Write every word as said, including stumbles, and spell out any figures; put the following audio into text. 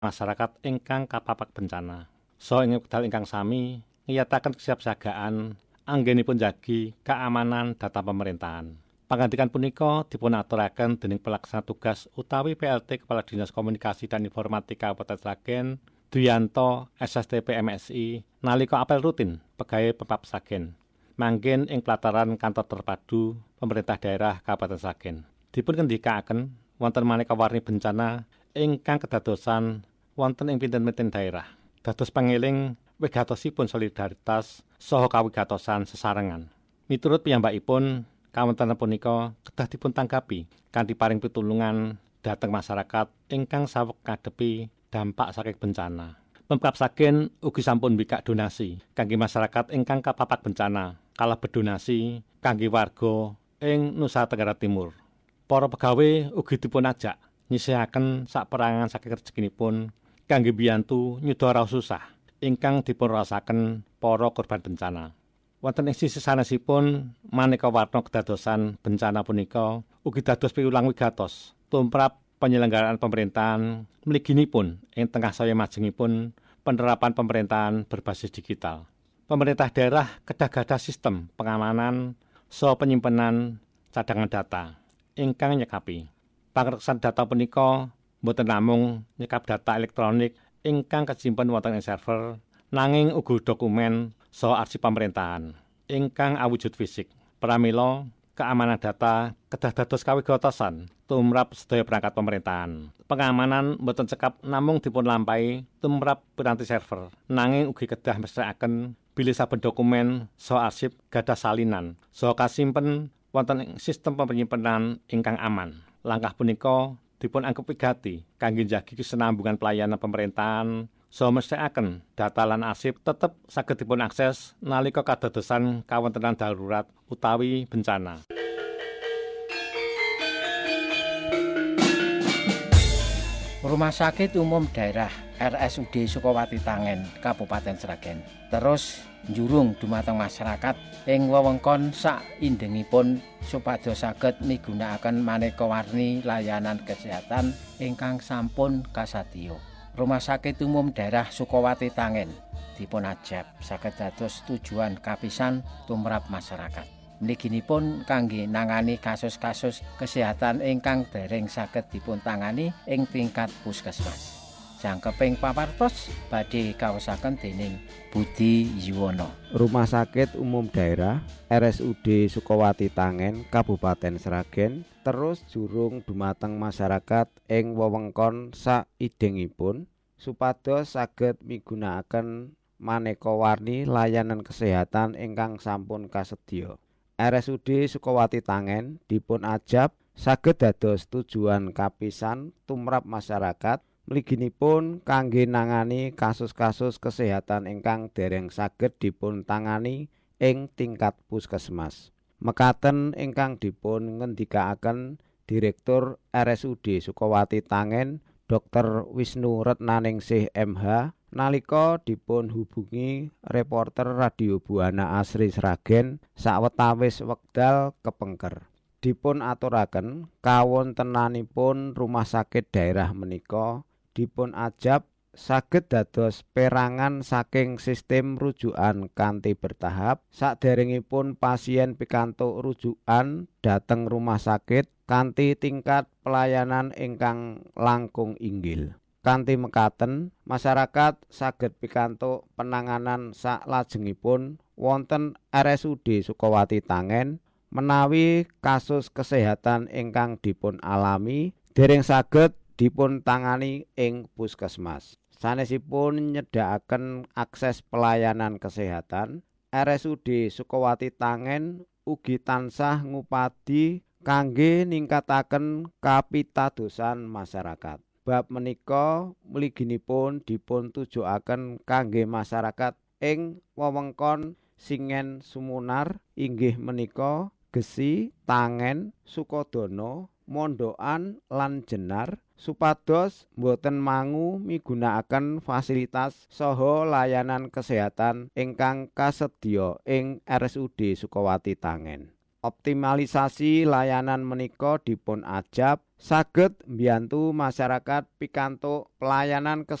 masyarakat ingkang kapapak bencana. So ing wekdal ingkang sami ngiyataken kesiapsiagaan anggenipun njagi keamanan data pemerintahan. Pangandikan punika dipunaturaken dening pelaksana tugas utawi P L T Kepala Dinas Komunikasi dan Informatika Kabupaten Sragen Duyanto S S T P M S I nalika apel rutin pegawai Pemkab Sragen manggen ing pelataran kantor terpadu pemerintah daerah Kabupaten Sragen. Dipun ngendikaken wonten maneka warni bencana ingkang kedadosan wonten ing pinten-pinten daerah. Dados pangeling wigatosipun solidaritas saha kawigatosan sesarengan. Miturut piyambakipun kawontenan punika kedah dipun tanggapi kanthi paring pitulungan dhateng masyarakat ingkang saweg ngadepi dampak saking bencana. Pemkab Sragen ugi sampun mbikak donasi kangge masyarakat ingkang kapapak bencana, kalebet donasi kangge warga ing Nusa Tenggara Timur. Para pegawai ugi dipun ajak nyisihaken saperangan saking rezekinipun kangge biyantu nyuda raos susah ingkang dipun rasaken para korban bencana. Wonten ing sisi sanesipun maneka warna kedadosan bencana punika ugi dados piwulang wigatos tumrap penyelenggaraan pemerintahan mliginipun ing tengah saya majengipun penerapan pemerintahan berbasis digital. Pemerintah daerah kedah gadah sistem pengamanan saha penyimpanan cadangan data ingkang nyekapi. Pangreksan data punika boten namung nyekap data elektronik ingkang kasimpen wonten ing server, nanging uga dokumen saha arsip pemerintahan ingkang awujud fisik. Pramila keamanan data kedah dados kawigatosan tumrap sedaya perangkat pemerintahan. Pengamanan boten cekap namung dipun lampahi tumrap piranti server, nanging ugi kedah mesthekaken bilih saben dokumen saha arsip gadah salinan saha kasimpen wonten ing sistem penyimpanan ingkang aman. Langkah punika dipun anggep wigati kangge njagi kesinambungan pelayanan pemerintahan saha mesthekaken data lan arsip tetep saged dipun akses nalika kadadosan kawontenan darurat utawi bencana. Rumah Sakit Umum Daerah R S U D Sukowati Tangen, Kabupaten Sragen, terus njurung dumateng masyarakat ing wewengkon saindhengipun supados saged migunakaken maneka warni layanan kesehatan ingkang sampun kasadya. Rumah Sakit Umum Daerah Sukowati Tangen dipun ajab saged dados tujuan kapisan tumrap masyarakat. Mliginipun kangge nangani kasus-kasus kesehatan ingkang dereng saged dipun tangani ing tingkat puskesmas. Jangkeping pawartos badhe kaosaken dening Budi Yuwono. Rumah Sakit Umum Daerah R S U D Sukowati Tangen, Kabupaten Sragen terus jurung dumateng masyarakat ing wewengkon saidhengipun supados saged migunakaken maneka warni layanan kesehatan ingkang sampun kasedya. R S U D Sukowati Tangen dipun ajab saged dados tujuan kapisan tumrap masyarakat mliginipun kangge nangani kasus-kasus kesehatan ingkang dereng saged dipun tangani ing tingkat puskesmas. Mekaten ingkang dipun ngendikaaken Direktur R S U D Sukowati Tangen Dokter Wisnu Retnaningsih M H nalika dipun hubungi reporter Radio Buana Asri Sragen sawetawis wekdal kepengker. Dipun aturaken kawontenanipun rumah sakit daerah menika dipun ajab saged dados perangan saking sistem rujukan kanthi bertahap saderengipun pasien pikantuk rujukan dhateng rumah sakit kanthi tingkat pelayanan ingkang langkung inggil. Kanthi mekaten, masyarakat saged pikantuk penanganan saklajengipun wonten R S U D Sukowati Tangen menawi kasus kesehatan ingkang dipun alami dereng saged dipun tangani ing puskesmas. Sanesipun nyedakaken akses pelayanan kesehatan, R S U D Sukowati Tangen ugi tansah ngupadi kangge ningkataken kapitadosan masyarakat. Bab menika mliginipun dipun tujuaken kangge masyarakat ing wewengkon Singen Sumunar inggih menika Gesi, Tangen, Sukodono, Mondokan lan Jenar supados boten mangu migunakaken fasilitas saha layanan kesehatan ingkang kasedya ing R S U D Sukowati Tangen. Optimalisasi layanan menika dipun ajab saged mbiyantu masyarakat pikantuk pelayanan